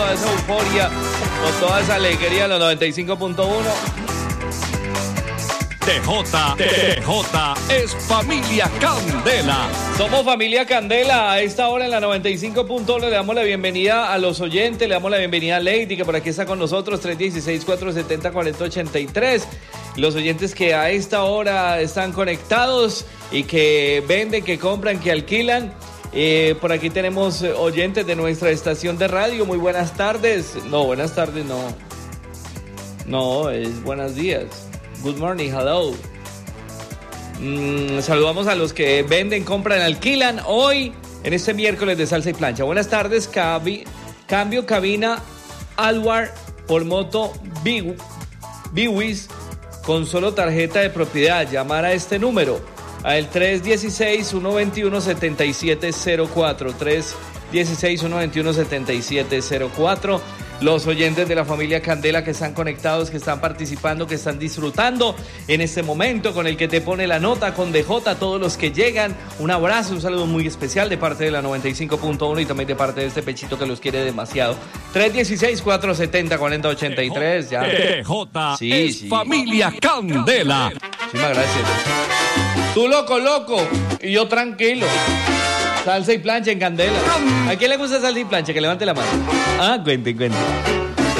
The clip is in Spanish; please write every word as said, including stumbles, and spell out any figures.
toda esa euforia, con toda esa alegría en los noventa y cinco punto uno. T J, T J es Familia Candela. Somos Familia Candela. A esta hora en la noventa y cinco punto uno le damos la bienvenida a los oyentes, le damos la bienvenida a Lady, que por aquí está con nosotros, tres uno seis, cuatro siete cero, cuatro cero ocho tres. Los oyentes que a esta hora están conectados y que venden, que compran, que alquilan. Eh, por aquí tenemos oyentes de nuestra estación de radio. Muy buenas tardes. No, buenas tardes no. No, es buenos días. Good morning, hello. Mm, saludamos a los que venden, compran, alquilan hoy en este miércoles de Salsa y Plancha. Buenas tardes, cabi, cambio cabina Alwar por moto Biwis con solo tarjeta de propiedad. Llamar a este número, al tres uno seis, uno dos uno, siete siete cero cuatro, tres uno seis, uno dos uno, siete siete cero cuatro. Los oyentes de la familia Candela que están conectados, que están participando, que están disfrutando en este momento, con el que te pone la nota, con D J, todos los que llegan, un abrazo, un saludo muy especial de parte de la noventa y cinco punto uno y también de parte de este pechito que los quiere demasiado. tres uno seis, cuatro siete cero, cuatro cero ocho tres, ya. T J sí, es sí. Familia Candela. Muchísimas gracias. Tú loco, loco, y yo tranquilo. Salsa y plancha en Candela. ¿A quién le gusta salsa y plancha? Que levante la mano. Ah, cuente, cuente.